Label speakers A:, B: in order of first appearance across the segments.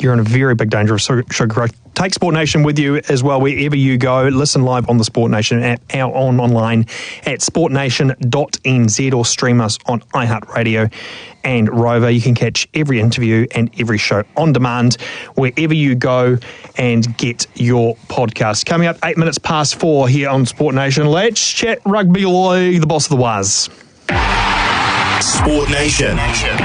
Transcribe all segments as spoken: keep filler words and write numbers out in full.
A: you're in a very big danger of sugar growth. Take Sport Nation with you as well wherever you go. Listen live on the Sport Nation app, out on online at sport nation dot n z or stream us on iHeartRadio and Rover. You can catch every interview and every show on demand wherever you go and get your podcast. Coming up eight minutes past four here on Sport Nation. Let's chat rugby league, the boss of the Waz.
B: Sport Nation.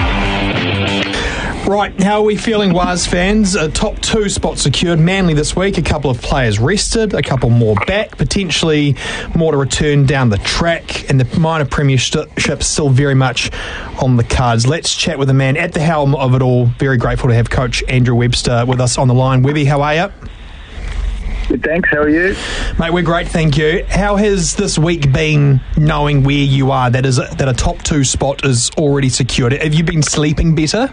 A: Right, how are we feeling, Waz fans? A top two spot secured. Manly this week, a couple of players rested, a couple more back, potentially more to return down the track, and the minor premiership still very much on the cards. Let's chat with the man at the helm of it all. Very grateful to have Coach Andrew Webster with us on the line. Webby, how are you?
C: Good, thanks. How are you?
A: Mate, we're great, thank you. How has this week been, knowing where you are, that is a, that a top two spot is already secured? Have you been sleeping better?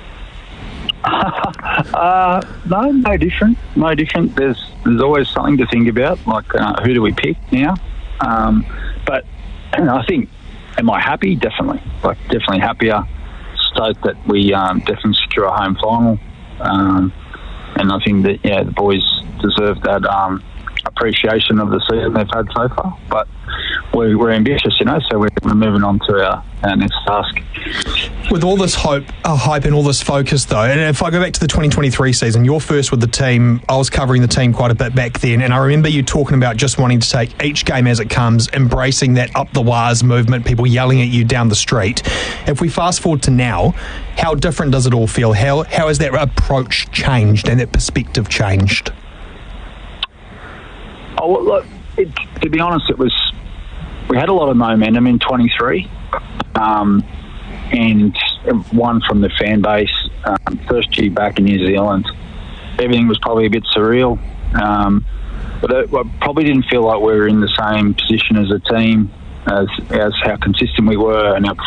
C: uh, no, no different. No different. There's there's always something to think about, like uh, who do we pick now? Um, but I think, am I happy? Definitely. Like, definitely happier. Stoked that we um, definitely secure a home final. Um, and I think that, yeah, the boys deserve that um, appreciation of the season they've had so far. But we're, we're ambitious, you know, so we're, we're moving on to our, our next task.
A: With all this hope, uh, hype and all this focus, though, and if I go back to the twenty twenty-three season, you're first with the team. I was covering the team quite a bit back then, and I remember you talking about just wanting to take each game as it comes, embracing that up the wires movement, people yelling at you down the street. If we fast forward to now, how different does it all feel? How How has that approach changed and that perspective changed?
C: Oh, well, look, it, to be honest, it was, we had a lot of momentum in twenty-three. Um, and one from the fan base. Um, first year back in New Zealand, everything was probably a bit surreal, um, but it, I probably didn't feel like we were in the same position as a team as, as how consistent we were and our